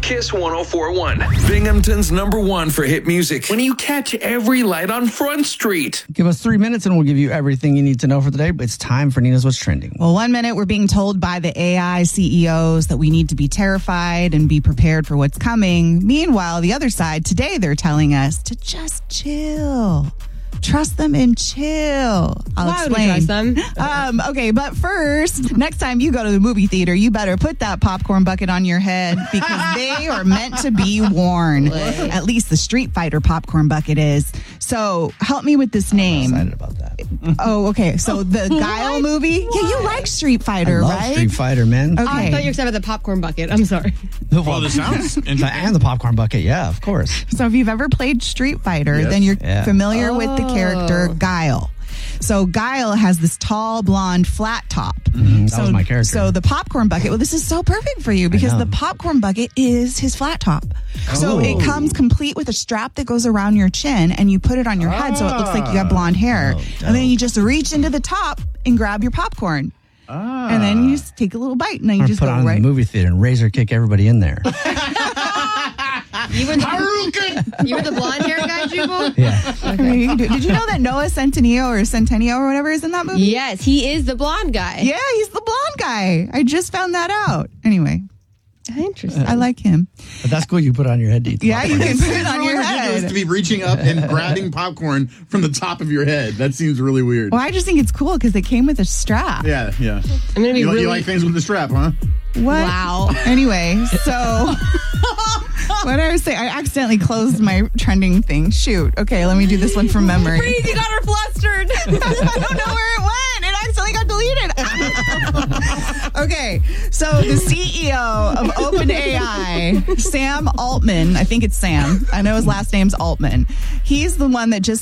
Kiss 104.1, Binghamton's #1 for hit music. When you catch every light on Front Street. Give us 3 minutes and we'll give you everything you need to know for the day. But it's time for Nina's What's Trending. Well, 1 minute we're being told by the AI CEOs that we need to be terrified and be prepared for what's coming. Meanwhile, the other side, today they're telling us to just chill. Trust them and chill. Why would we trust them? Okay, but first, next time you go to the movie theater, you better put that popcorn bucket on your head because they are meant to be worn. At least the Street Fighter popcorn bucket is. So help me with this name. I'm excited about that. Oh, okay. So the Guile movie? Yeah, you like Street Fighter, I love right? Street Fighter, man. Okay. I thought you were excited about the popcorn bucket. I'm sorry. Well, this sounds interesting. And the popcorn bucket, yeah, of course. So if you've ever played Street Fighter, Yes. then you're Yeah. familiar with the character Guile. So Guile has this tall, blonde, flat top. That was my character. So the popcorn bucket, well, this is so perfect for you because know. the popcorn bucket is his flat top. So it comes complete with a strap that goes around your chin and you put it on your head so it looks like you have blonde hair. And then you just reach into the top and grab your popcorn. And then you just take a little bite and then you I'm just put go on in right. the movie theater and razor kick everybody in there. You were the blonde hair guy, Jubal? Yeah. Okay, you can do it. Did you know that Noah Centineo or whatever is in that movie? Yes, he is the blonde guy. Yeah, he's the blonde guy. I just found that out. Anyway, Interesting. I like him. But that's cool. You put it on your head to eat the Yeah, you popcorn. can put it It's on really your ridiculous head. to be reaching up and grabbing popcorn from the top of your head. That seems really weird. Well, I just think it's cool because they came with a strap. Yeah. I'm gonna be You, really. you like things with the strap, huh? What? Wow. Anyway, so what I was saying, I accidentally closed my trending thing. Shoot. Okay, let me do this one from memory. Breeze, you got her flustered. I don't know where it went. It accidentally got deleted. Okay, so the CEO of OpenAI, Sam Altman, I think it's Sam. I know his last name's Altman. He's the one that just